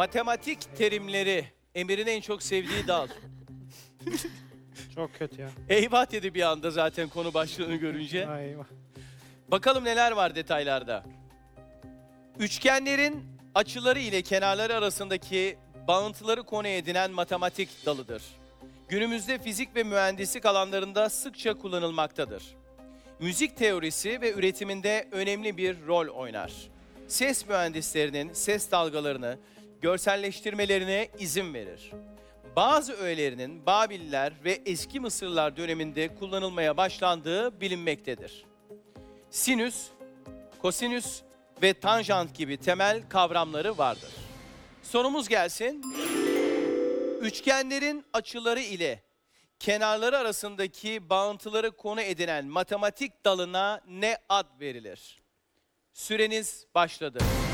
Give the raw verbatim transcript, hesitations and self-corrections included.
Matematik terimleri Emir'in en çok sevdiği dal. Çok kötü ya. Eyvah dedi bir anda zaten konu başlığını görünce. Eyvah. Bakalım neler var detaylarda. Üçgenlerin açıları ile kenarları arasındaki bağıntıları konu edinen matematik dalıdır. Günümüzde fizik ve mühendislik alanlarında sıkça kullanılmaktadır. Müzik teorisi ve üretiminde önemli bir rol oynar. Ses mühendislerinin ses dalgalarını görselleştirmelerine izin verir. Bazı öğelerinin Babiller ve eski Mısırlılar döneminde kullanılmaya başlandığı bilinmektedir. Sinüs, kosinüs ve tanjant gibi temel kavramları vardır. Sorumuz gelsin. Üçgenlerin açıları ile kenarları arasındaki bağıntıları konu edinen matematik dalına ne ad verilir? Süreniz başladı.